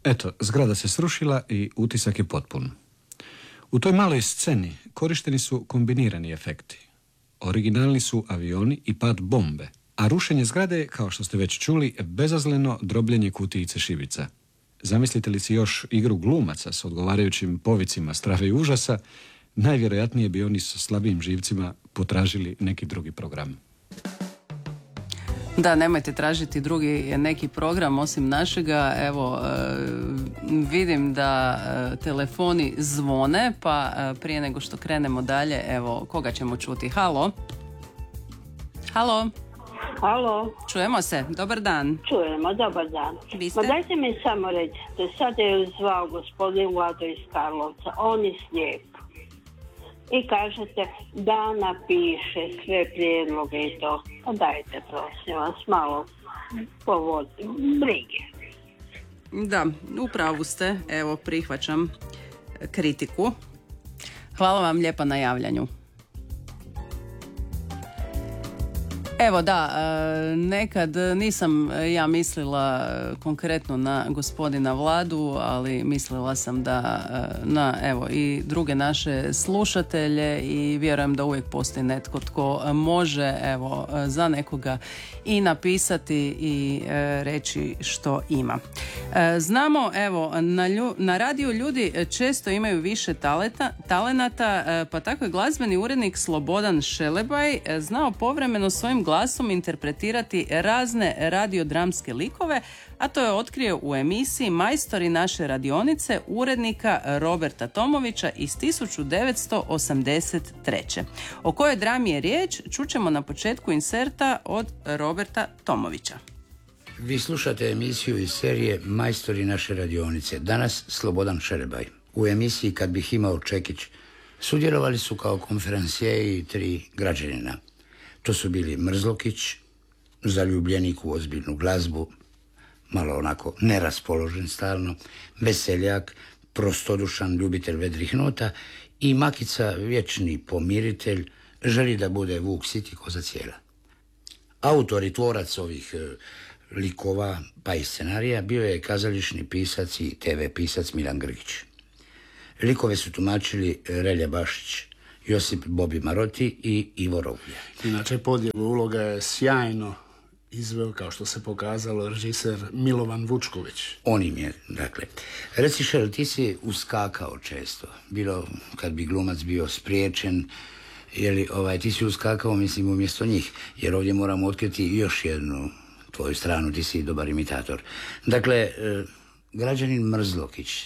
Eto, zgrada se srušila i utisak je potpun. U toj maloj sceni korišteni su kombinirani efekti. Originalni su avioni i pad bombe, a rušenje zgrade je, kao što ste već čuli, bezazleno drobljenje kutijice šibica. Zamislite li si još igru glumaca s odgovarajućim povicima strave i užasa, najvjerojatnije bi oni sa slabijim živcima potražili neki drugi program. Da, nemojte tražiti drugi neki program osim našega. Evo, vidim da telefoni zvone, pa prije nego što krenemo dalje, evo, koga ćemo čuti? Halo? Halo? Halo? Čujemo se, dobar dan. Čujemo, dobar dan. Vi ste? Ma dajte mi samo recite, sad je zvao gospodin Vlado iz Karlovca, on je slijep. I kažete da napiše sve prijedloge i to. Pa dajte, prosim vas, malo povodi brige. Da, u pravu ste, evo, prihvaćam kritiku. Hvala vam lijepa na javljanju. Evo da, nekad nisam ja mislila konkretno na gospodina Vladu, ali mislila sam da na evo i druge naše slušatelje i vjerujem da uvijek postoji netko tko može evo za nekoga i napisati i reći što ima. Znamo evo na radiju ljudi često imaju više talenata, pa tako je glazbeni urednik Slobodan Šelebaj znao povremeno svojim glasom interpretirati razne radiodramske likove, a to je otkrio u emisiji Majstori naše radionice urednika Roberta Tomovića iz 1983. O kojoj drami je riječ, čućemo na početku inserta od Roberta Tomovića. Vi slušate emisiju iz serije Majstori naše radionice. Danas Slobodan Šelebaj. U emisiji Kad bih imao čekić sudjelovali su kao konferencijeji 3 građanina. To su bili Mrzlokić, zaljubljenik u ozbiljnu glazbu, malo onako neraspoložen stalno, Veseljak, prostodušan ljubitelj vedrih nota i Makica, vječni pomiritelj, želi da bude vuk sit i koza cijela. Autor i tvorac ovih likova pa i scenarija bio je kazališni pisac i TV pisac Milan Grgić. Likove su tumačili Relja Bašić, Josip Bobi Maroti i Ivo Rovlja. Inače, podjelu uloga je sjajno izveo, kao što se pokazalo, režiser Milovan Vučković. On im je, dakle. Reci, Šel, ti si uskakao često. Bilo kad bi glumac bio spriječen, ti si uskakao, mislim, umjesto njih. Jer ovdje moramo otkriti još jednu tvoju stranu, ti si dobar imitator. Dakle, građanin Mrzlokić.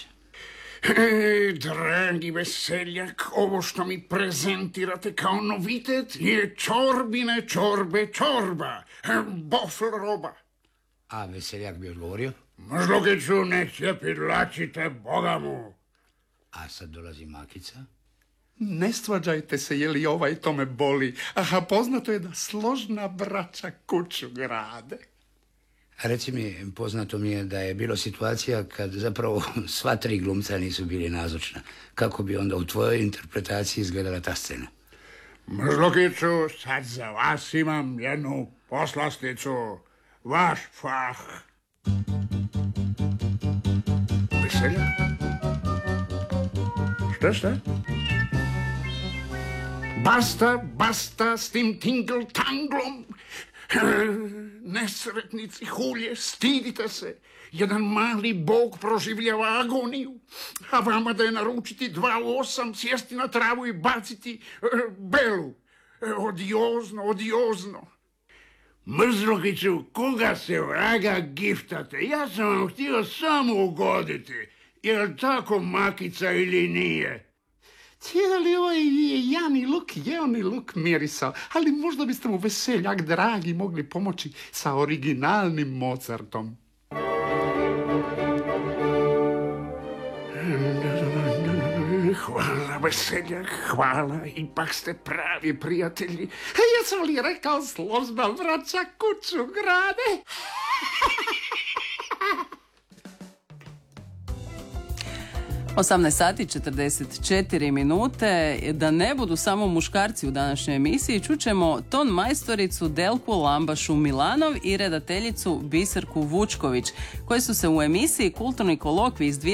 Dragi Veseljak, ovo što mi prezentirate kao novitet je čorbine čorbe čorba, bofl roba. A Veseljak bi odgovorio? Mrzlokiću, ne ćepidlačite, Boga mu. A sad dolazi Makica. Ne svađajte se, je li ovaj to me boli. Aha, poznato je da složna braća kuću grade. Reci mi, poznato mi je da je bilo situacija kad zapravo sva 3 glumca nisu bili nazočna. Kako bi onda u tvojoj interpretaciji izgledala ta scena? Mrzlokiću, sad za vas imam jednu poslasticu. Vaš fah. Veseljak? Šta? Basta s tim tingle-tanglom. Nesretnici hulje, stidite se. Jedan mali bog proživljava agoniju, a vama da je naručiti 2,8, sjesti na travu i baciti belu. Odiozno. Mrzlokiću, koga se vraga giftate? Ja sam vam htio samo ugoditi. Je li tako, Makica, ili nije? Cijeli ovaj jani luk mirisao, ali možda biste mu, Veseljak dragi, mogli pomoći sa originalnim Mozartom. Hvala, Veseljak, hvala, ipak ste pravi prijatelji. Jesam li rekao složna braća kuću grade? 18 sati 44 minute. Da ne budu samo muškarci u današnjoj emisiji, čućemo ton majstoricu Delku Lambašu Milanov i redateljicu Biserku Vučković, koji su se u emisiji Kulturni kolokvij iz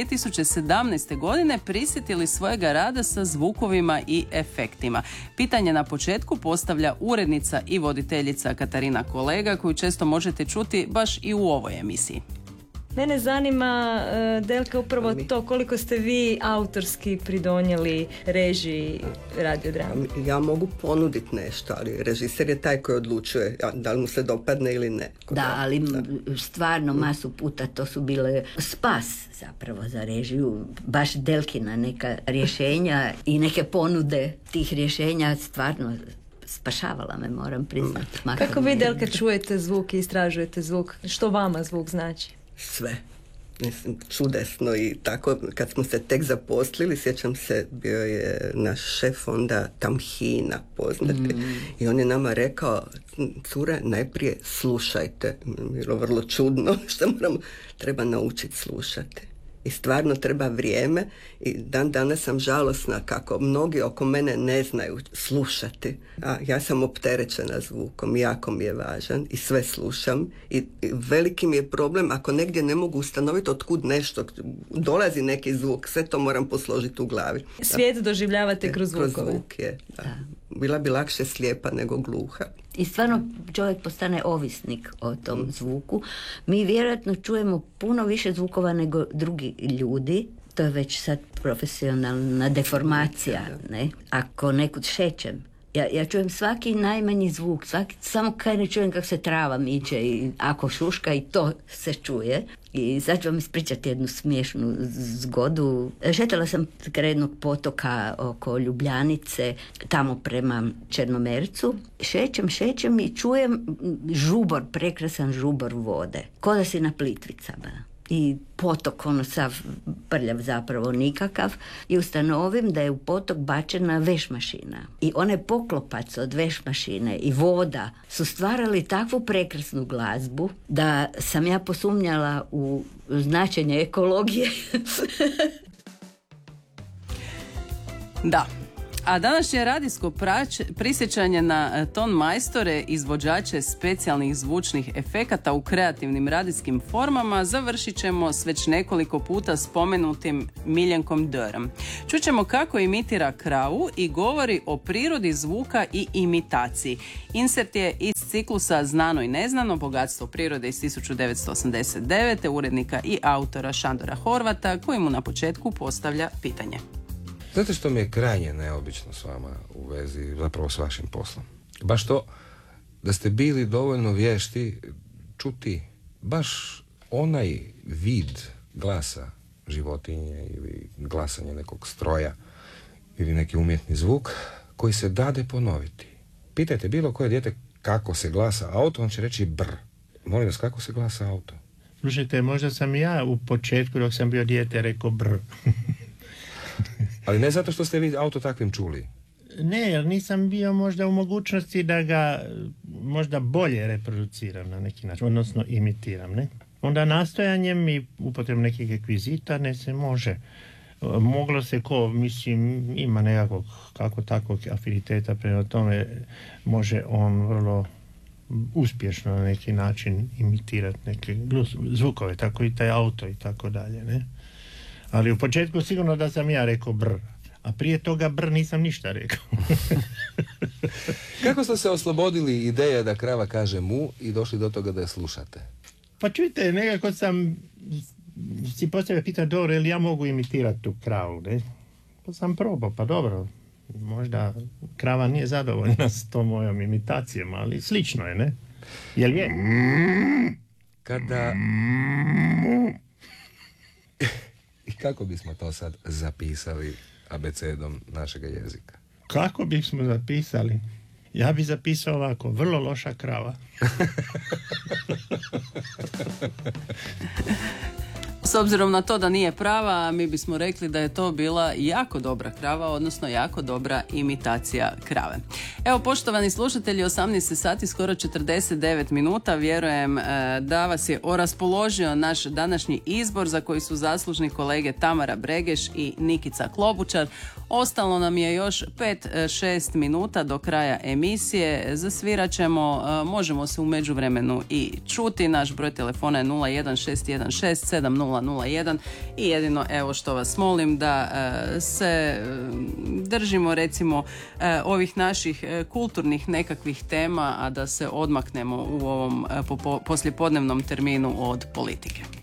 2017. godine prisjetili svojega rada sa zvukovima i efektima. Pitanje na početku postavlja urednica i voditeljica Katarina Kolega, koju često možete čuti baš i u ovoj emisiji. Mene zanima, Delka, upravo to koliko ste vi autorski pridonijeli režiji radiodrame. Ja mogu ponuditi nešto, ali režiser je taj koji odlučuje da li mu se dopadne ili ne. Da, ali stvarno masu puta to su bile spas zapravo za režiju. Baš Delkina neka rješenja i neke ponude tih rješenja stvarno spašavala me, moram priznati. Kako vi, Delka, čujete zvuk i istražujete zvuk? Što vama zvuk znači? Sve. Mislim, čudesno i tako, kad smo se tek zaposlili, sjećam se, bio je naš šef onda Tamhina poznati i on je nama rekao, cure, najprije slušajte. Bilo vrlo čudno što treba naučiti slušati. I stvarno treba vrijeme i dan danas sam žalosna kako mnogi oko mene ne znaju slušati. A ja sam opterećena zvukom, jako mi je važan i sve slušam i veliki mi je problem ako negdje ne mogu ustanoviti otkud nešto, dolazi neki zvuk, sve to moram posložiti u glavi. Svijet doživljavate kroz zvukove. Kroz zvuk je, da. Bila bi lakše slijepa nego gluha. I stvarno čovjek postane ovisnik o tom zvuku. Mi vjerojatno čujemo puno više zvukova nego drugi ljudi. To je već sad profesionalna deformacija. Ne? Ako nekud šećem, ja čujem svaki najmanji zvuk, samo kad ne čujem kako se trava miče i ako šuška i to se čuje. I sad ću vam ispričati jednu smiješnu zgodu. Šetala sam kraj jednog potoka oko Ljubljanice, tamo prema Črnomercu. Šećem i čujem žubor, prekrasan žubor vode. Ko da si na Plitvicama. I potok, sav prljav zapravo nikakav, i ustanovim da je u potok bačena vešmašina. I onaj poklopac od vešmašine i voda su stvarali takvu prekrasnu glazbu da sam ja posumnjala u značenje ekologije. Da. A današnje radijsko prisjećanje na ton majstore, izvođače specijalnih zvučnih efekata u kreativnim radijskim formama završit ćemo s već nekoliko puta spomenutim Miljenkom Dörom. Čućemo kako imitira kravu i govori o prirodi zvuka i imitaciji. Insert je iz ciklusa Znano i neznano, bogatstvo prirode iz 1989. urednika i autora Šandora Horvata, koji mu na početku postavlja pitanje. Znate što mi je krajnje neobično s vama u vezi, zapravo s vašim poslom? Baš to da ste bili dovoljno vješti čuti baš onaj vid glasa životinje ili glasanje nekog stroja ili neki umjetni zvuk koji se dade ponoviti. Pitajte bilo koje dijete kako se glasa auto, on će reći brr. Molim vas, kako se glasa auto? Slušajte, možda sam ja u početku dok sam bio dijete rekao brr. Ali ne zato što ste vi auto takvim čuli. Ne, jer nisam bio možda u mogućnosti da ga možda bolje reproduciram na neki način, odnosno imitiram, ne? Onda nastojanjem i upotrebom nekih rekvizita ne se može. Moglo se ima nekakvog kako takvog afiniteta prema tome, može on vrlo uspješno na neki način imitirati neke zvukove, tako i taj auto i tako dalje, ne? Ali u početku sigurno da sam ja rekao brr, a prije toga brr nisam ništa rekao. Kako ste se oslobodili ideje da krava kaže mu i došli do toga da je slušate? Pa čujte, nekako sam si postavio pitanje, dobro, jel ja mogu imitirati tu kravu, ne? Pa sam probao, pa dobro, možda krava nije zadovoljna s tom mojom imitacijom, ali slično je, ne? Jel je? Kada... I kako bismo to sad zapisali abecedom našega jezika? Kako bismo zapisali? Ja bi zapisao ovako, vrlo loša krava. S obzirom na to da nije prava, mi bismo rekli da je to bila jako dobra krava, odnosno jako dobra imitacija krave. Evo, poštovani slušatelji, 18 sati, skoro 49 minuta. Vjerujem da vas je oraspoložio naš današnji izbor za koji su zaslužni kolege Tamara Bregeš i Nikica Klobučar. Ostalo nam je još 5-6 minuta do kraja emisije. Zasvirat ćemo, možemo se u međuvremenu i čuti. Naš broj telefona je 016167001 i jedino evo što vas molim da se držimo recimo ovih naših kulturnih nekakvih tema, a da se odmaknemo u ovom poslijepodnevnom terminu od politike.